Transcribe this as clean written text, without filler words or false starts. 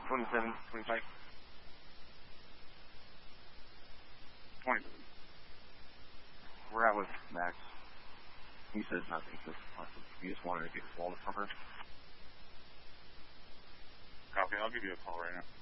2725. 20. We're out with Max. He says nothing. He just wanted to get a call from her. Copy. I'll give you a call right now.